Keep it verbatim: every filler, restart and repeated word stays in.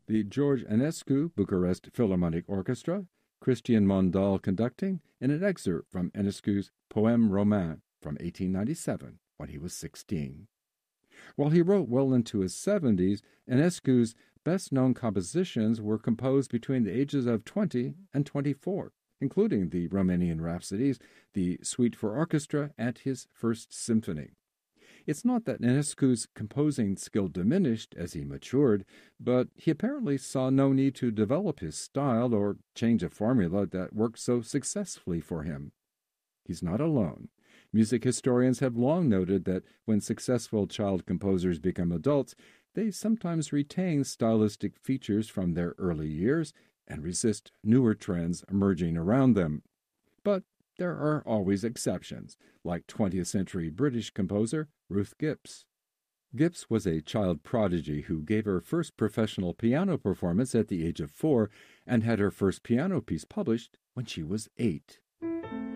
The George Enescu Bucharest Philharmonic Orchestra, Christian Mondal conducting, in an excerpt from Enescu's Poème Romain from eighteen ninety-seven, when he was sixteen. While he wrote well into his seventies, Enescu's best-known compositions were composed between the ages of twenty and twenty-four, including the Romanian Rhapsodies, the Suite for Orchestra, and his First Symphony. It's not that Enescu's composing skill diminished as he matured, but he apparently saw no need to develop his style or change a formula that worked so successfully for him. He's not alone. Music historians have long noted that when successful child composers become adults, they sometimes retain stylistic features from their early years and resist newer trends emerging around them. But there are always exceptions, like twentieth century British composer Ruth Gibbs. Gibbs was a child prodigy who gave her first professional piano performance at the age of four and had her first piano piece published when she was eight.